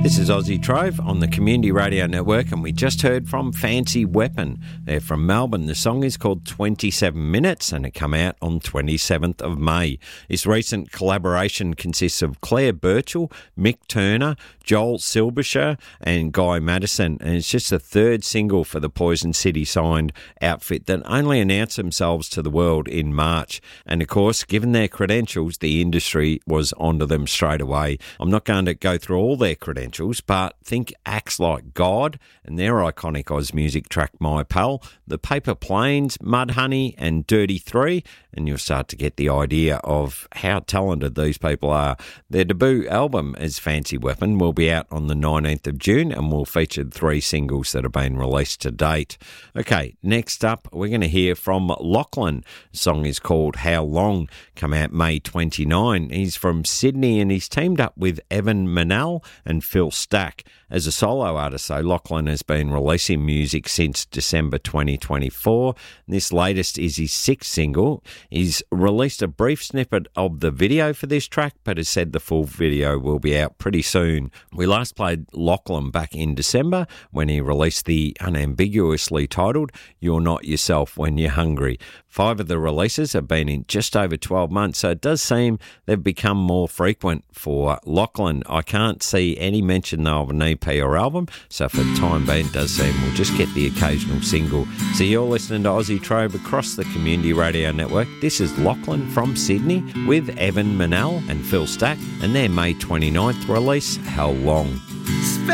This is Aussie Trove on the Community Radio Network, and we just heard from Fancy Weapon. They're from Melbourne. The song is called 27 Minutes, and it came out on 27th of May. This recent collaboration consists of Claire Birchall, Mick Turner, Joel Silbersher and Guy Madison, and it's just the third single for the Poison City signed outfit that only announced themselves to the world in March. And of course, given their credentials, the industry was onto them straight away. I'm not going to go through all their credentials, but think acts like God and their iconic Oz music track My Pal, The Paper Planes, Mudhoney and Dirty Three, and you'll start to get the idea of how talented these people are. Their debut album as Fancy Weapon will be out on the 19th of June and will feature 3 singles that have been released to date. Okay, next up we're going to hear from Lachlan. The song is called How Long, come out May 29. He's from Sydney and he's teamed up with Evan Manel and Phil Stack. As a solo artist, though, Lachlan has been releasing music since December 2024. This latest is his 6th single. He's released a brief snippet of the video for this track, but has said the full video will be out pretty soon. We last played Lachlan back in December when he released the unambiguously titled You're Not Yourself When You're Hungry. 5 of the releases have been in just over 12 months, so it does seem they've become more frequent for Lachlan. I can't see any mention though of an EP or album, so for the time being it does seem we'll just get the occasional single. So you're listening to Aussie Trove across the Community Radio Network. This is Lachlan from Sydney with Evan Manel and Phil Stack and their May 29th release, How Long.